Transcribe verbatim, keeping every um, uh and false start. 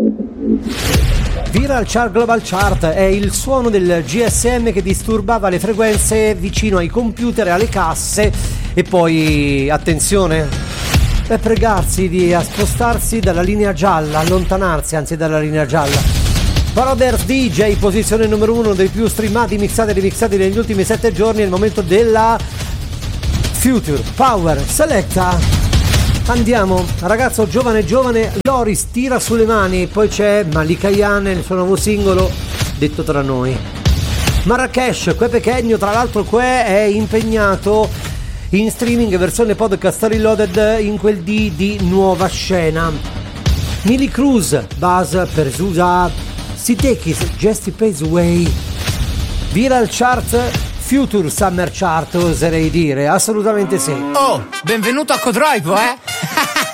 Viral Chart Global Chart è il suono del G S M che disturbava le frequenze vicino ai computer e alle casse, e poi, attenzione, per pregarsi di spostarsi dalla linea gialla, allontanarsi anzi dalla linea gialla. Brothers D J, posizione numero uno dei più streamati, mixati e remixati negli ultimi sette giorni, è il momento della Future Power Selecta. Andiamo, ragazzo giovane giovane, Loris, tira sulle mani, poi c'è Malika Yan e il suo nuovo singolo, detto tra noi. Marrakesh, Que Pequeño, tra l'altro Que è impegnato in streaming versione podcast reloaded in quel D di Nuova Scena. Millie Cruz, Buzz per Zusa, Sitekis, Jesse Pays Way. Viral Chart, Future Summer Chart, oserei dire, assolutamente sì. Oh, benvenuto a Codroipo, eh?